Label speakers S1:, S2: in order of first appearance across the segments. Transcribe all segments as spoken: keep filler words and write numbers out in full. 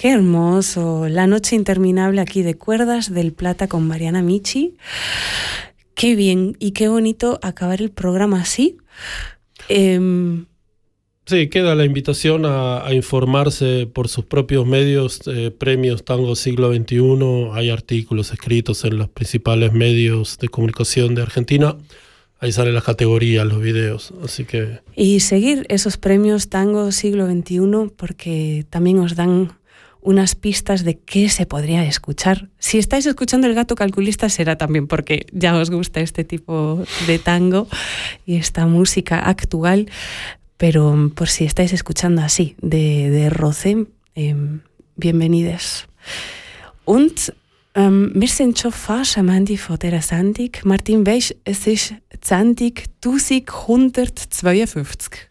S1: Qué hermoso. La noche interminable aquí de Cuerdas del Plata con Mariana Michi. Qué bien y qué bonito acabar el programa así. Eh,
S2: Sí, queda la invitación a, a informarse por sus propios medios, eh, premios Tango Siglo veintiuno, hay artículos escritos en los principales medios de comunicación de Argentina, ahí salen las categorías, los videos, así que...
S1: Y seguir esos premios Tango Siglo veintiuno porque también os dan unas pistas de qué se podría escuchar. Si estáis escuchando El Gato Calculista será también porque ya os gusta este tipo de tango y esta música actual. Pero por si estáis escuchando así, de, de Rocé, eh, bienvenidos. Und ähm, wir sind schon fast am Ende von dieser Sendung. Martin, weisst, es ist die Sendung elfhundertzweiundfünfzig.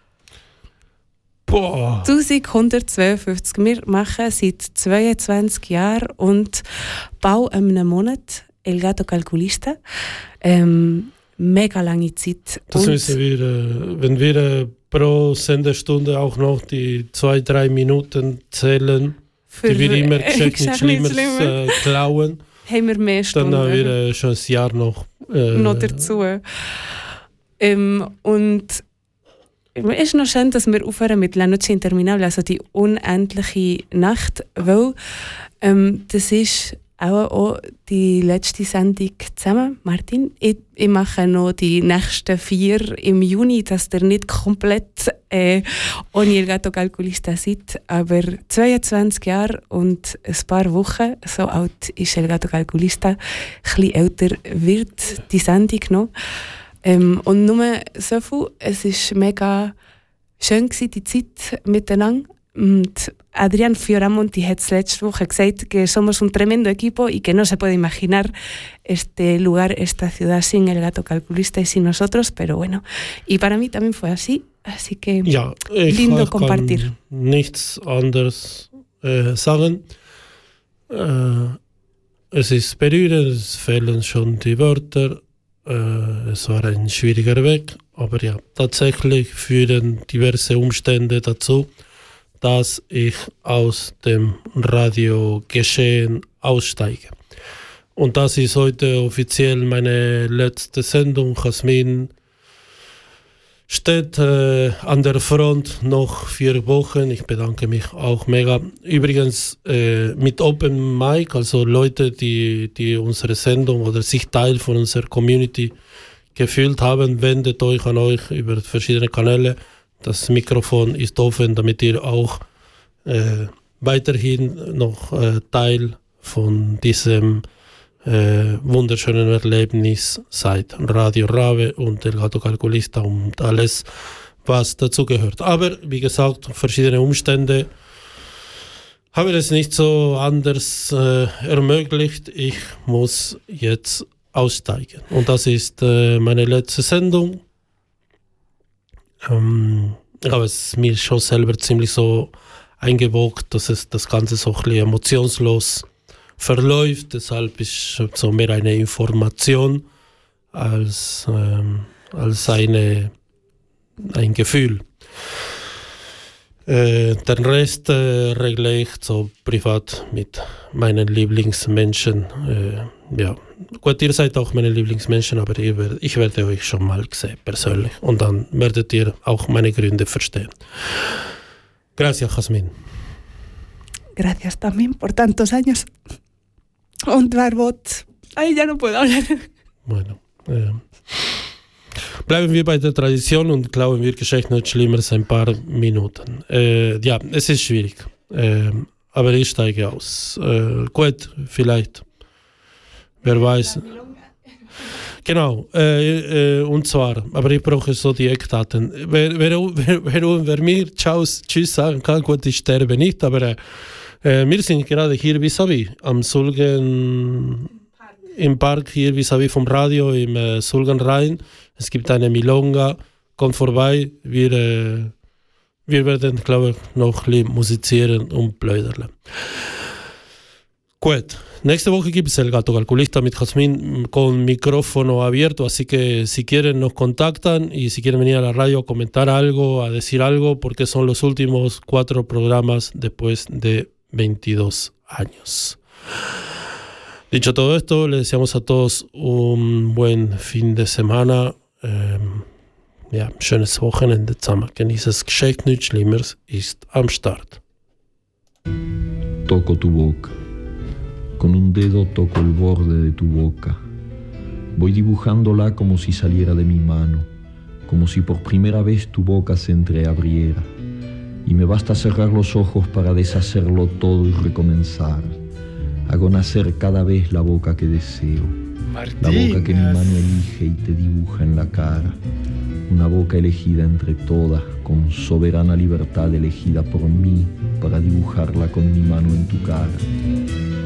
S2: Boah.
S1: elfhundertzweiundfünfzig. Wir machen seit zweiundzwanzig Jahren und bauen einen Monat El Gato Calculista. Ähm, mega lange Zeit.
S2: Das müssen wir, äh, wenn wir äh, pro Senderstunde auch noch die zwei, drei Minuten zählen, die wir immer Geschäft Schlimmes äh, klauen,
S1: haben wir mehr Stunden.
S2: Dann haben wir äh, schon ein Jahr noch, äh,
S1: noch dazu. Ähm, und es ist noch schön, dass wir aufhören mit La Noche Interminable, also die unendliche Nacht, weil ähm, das ist auch, auch die letzte Sendung zusammen. Martin, ich, ich mache noch die nächsten vier im Juni, dass ihr nicht komplett äh, ohne El Gato Calculista seid, aber zweiundzwanzig Jahre und ein paar Wochen, so alt ist El Gato Calculista, ein bisschen älter wird die Sendung noch. Ähm, und nur so viel, es war mega schön gewesen, die Zeit miteinander. Und Adrián Fioramonti hat letzte Woche gesagt que somos un tremendo equipo y que no se puede imaginar este lugar, esta ciudad sin El Gato Calculista y sin nosotros, pero bueno, y para mí también fue así, así que
S2: ja,
S1: lindo compartir.
S2: Nichts anderes äh, sagen. Äh, es ist berührend, es fehlen schon die Wörter, äh, es war ein schwieriger Weg, aber ja, tatsächlich führen diverse Umstände dazu, dass ich aus dem Radiogeschehen aussteige. Und das ist heute offiziell meine letzte Sendung. Jasmin steht äh, an der Front noch vier Wochen. Ich bedanke mich auch mega. Übrigens äh, mit Open Mic, also Leute, die, die unsere Sendung oder sich Teil von unserer Community gefühlt haben, wendet euch an euch über verschiedene Kanäle. Das Mikrofon ist offen, damit ihr auch äh, weiterhin noch äh, Teil von diesem äh, wunderschönen Erlebnis seid. Radio Rave und El Gato Calculista und alles, was dazugehört. Aber wie gesagt, verschiedene Umstände haben es nicht so anders äh, ermöglicht. Ich muss jetzt aussteigen. Und das ist äh, meine letzte Sendung. Ähm, aber es ist mir schon selber ziemlich so eingewogt, dass es das Ganze so ein bisschen emotionslos verläuft. Deshalb ist es so mehr eine Information als, ähm, als eine, ein Gefühl. Äh, den Rest äh, regle ich so privat mit meinen Lieblingsmenschen. Äh, ja. Gut, ihr seid auch meine Lieblingsmenschen, aber ihr werdet, ich werde euch schon mal sehen, persönlich. Und dann werdet ihr auch meine Gründe verstehen. Gracias, Jasmin.
S1: Gracias también por tantos años. Und wer will... Ay, ya no puedo hablar.
S2: Bueno, äh, bleiben wir bei der Tradition und klauen wir Geschichten nicht schlimmer als ein paar Minuten. Äh, ja, es ist schwierig, äh, aber ich steige aus. Äh, gut, vielleicht. Wer weiß. Genau, äh, äh, und zwar, aber ich brauche so die Eckdaten. Wer, wer, wer, wer, wer mir Tschüss, Tschüss sagen kann, gut, ich sterbe nicht, aber äh, wir sind gerade hier vis-à-vis, am Sulgen, im Park hier vis-à-vis vom Radio, im äh, Sulgenrhein. Es gibt eine Milonga, kommt vorbei, wir, äh, wir werden, glaube ich, noch ein bisschen musizieren und plaudern. Gut, nächste Woche gibt es El Gato Calculista mit Jasmin con micrófono abierto, así que si quieren nos contactan y si quieren venir a la radio a comentar algo, a decir algo, porque son los últimos cuatro programas después de veintidós años. Dicho todo esto, le deseamos a todos un buen fin de semana. Ähm, ja, schönes Wochenende zusammen. Genießes Geschenk, nichts Schlimmeres ist am Start.
S3: Toco tu boca. Con un dedo toco el borde de tu boca. Voy dibujándola como si saliera de mi mano, como si por primera vez tu boca se entreabriera. Y me basta cerrar los ojos para deshacerlo todo y recomenzar. Hago nacer cada vez la boca que deseo, Martínez. La boca que mi mano elige y te dibuja en la cara. Una boca elegida entre todas, con soberana libertad elegida por mí para dibujarla con mi mano en tu cara.